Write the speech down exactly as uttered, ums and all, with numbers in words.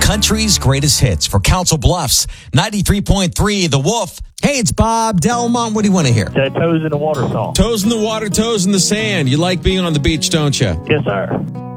country's greatest hits. For Council Bluffs, ninety-three point three, The Wolf. Hey, it's Bob Delmont. What do you want to hear? That Toes in the Water song. Toes in the water, toes in the sand. You like being on the beach, don't you? Yes, sir.